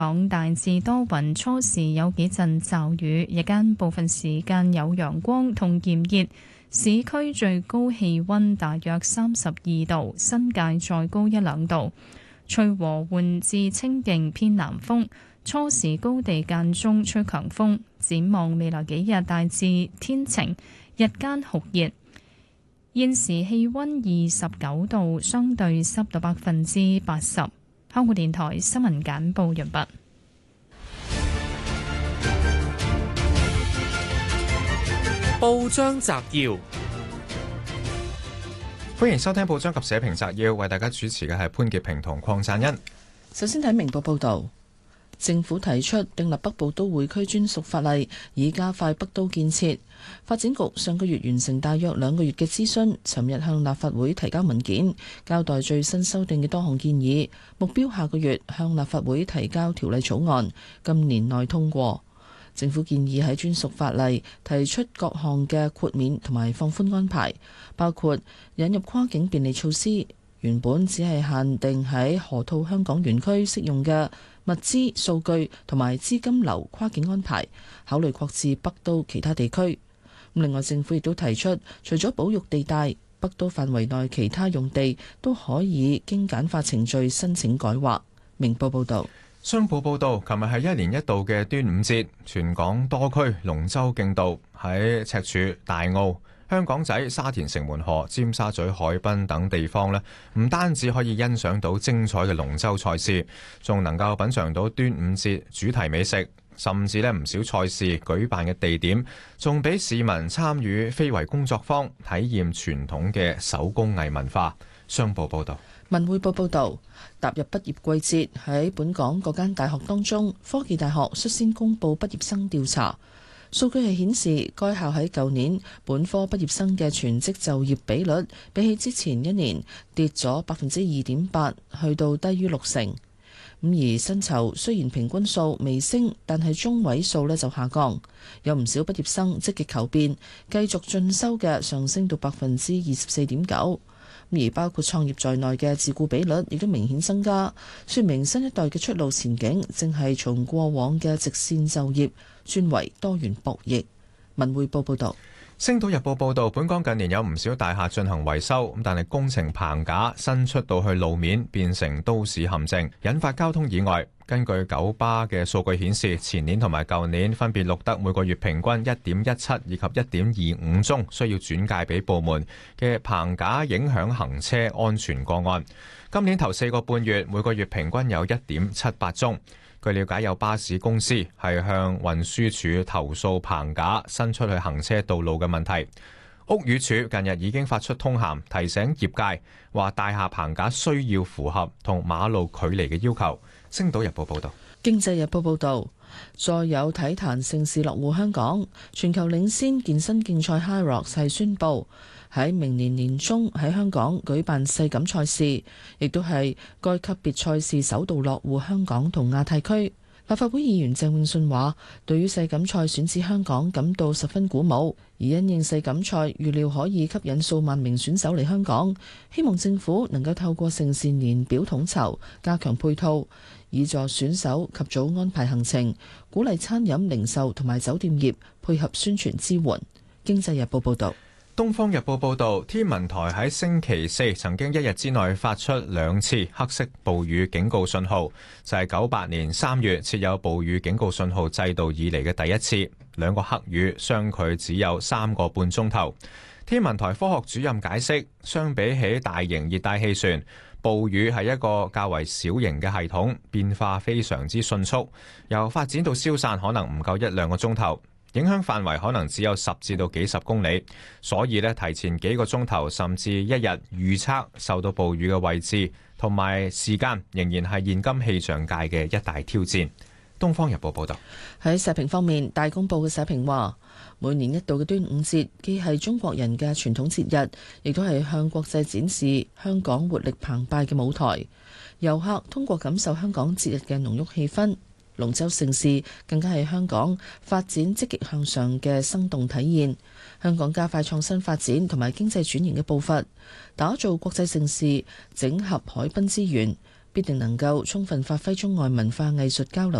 港大致多雲，初時有幾陣驟雨，日間部分時間有陽光同炎熱。市區最高氣溫大約32度，新界再高1-2度。吹和緩至清勁偏南風，初時高地間中吹強風。展望未來幾日大致天晴，日間酷熱。現時氣溫29度，相對濕度80%。香港電台新聞簡報完畢。 報章摘要， 歡迎收聽報章及社評摘要，為大家主持嘅係潘潔平同鄺贊恩。 首先睇明報報道。政府提出訂立北部都會區專屬法例，以加快北都建設。發展局上個月完成大約2個月嘅諮詢，尋日向立法會提交文件，交代最新修訂嘅多項建議，目標下個月向立法會提交條例草案，今年內通過。政府建議喺專屬法例提出各項嘅豁免同埋放寬安排，包括引入跨境便利措施，原本只係限定喺河套香港園區適用嘅物資、數據同埋資金流跨境安排，考慮擴至北都其他地區。另外，政府亦都提出，除咗保育地帶，北都範圍內其他用地都可以經簡化程序申請改劃。明報報道。 商報報導，琴日係1年1度嘅端午節，全港多區龍舟競渡，喺赤柱、大澳、香港仔、沙田城門河、尖沙咀海濱等地方呢，唔單止可以欣賞到精彩嘅龍舟賽事，仲能夠品嚐到端午節主題美食，甚至呢唔少賽事舉辦嘅地點，仲俾市民參與非遺工作坊，體驗傳統嘅手工藝文化。商報報導。 文匯報報道，踏入畢業季節，喺本港各間大學當中，科技大學率先公布畢業生調查數據，係顯示該校喺舊年本科畢業生嘅全職就業比率，比起之前一年跌咗2.8%，去到低於60%。而薪酬雖然平均數微升，但係中位數就下降。有唔少畢業生積極求變，繼續進修嘅上升到24.9%。而包括創業在內嘅自雇比率亦都明顯增加，說明新一代嘅出路前景正係從過往嘅直線就業轉為多元博弈。文匯報報道。 星島日報報導，本港近年有唔少大廈進行維修，但係工程棚架伸出到去路面，變成都市陷阱，引發交通意外。根據九巴嘅數據顯示，前年同埋舊年分別錄得每個月平均1.17以及1.25宗需要轉介俾部門嘅棚架影響行車安全個案。今年頭4個半月，每個月平均有1.78宗。據了解，有巴士公司係向運輸署投訴棚架伸出去行車道路嘅問題。屋宇署近日已經發出通函，提醒業界話大廈棚架需要符合同馬路距離嘅要求。星島日報報道。 經濟日報報道，再有體壇盛事落戶香港，全球領先健身競賽 HYROX 係宣布喺明年年中喺香港舉辦世錦賽事，亦都係該級別賽事首度落戶香港同亞太區。立法會議員鄭泳舜話，對於世錦賽選址香港感到十分鼓舞，而因應世錦賽預料可以吸引數萬名選手嚟香港，希望政府能夠透過盛事年表統籌，加強配套，以助選手及早安排行程，鼓勵餐飲、零售同埋酒店業配合宣傳支援。經濟日報報道。 東方日報報導，天文台喺星期四曾經1日之內發出2次黑色暴雨警告信號，就係98年3月設有暴雨警告信號制度以嚟嘅第一次。2個黑雨相距只有3個半鐘頭。天文台科學主任解釋，相比起大型熱帶氣旋，暴雨係一個較為小型嘅系統，變化非常之迅速，由發展到消散可能唔夠1-2個鐘頭。影響範圍可能只有10至到幾十公里，所以提前幾個鐘頭甚至1日預測受到暴雨嘅位置同埋時間，仍然係現今氣象界嘅一大挑戰。東方日報報道。 喺社評方面，大公報嘅社評話，每年1度嘅端午節既係中國人嘅傳統節日，亦都係向國際展示香港活力澎湃嘅舞台。遊客通過感受香港節日嘅濃郁氣氛，龍舟盛事更加係香港發展積極向上嘅生動體現。香港加快創新發展同埋經濟轉型嘅步伐，打造國際盛事，整合海濱資源， 必定能夠充分發揮中外文化藝術交流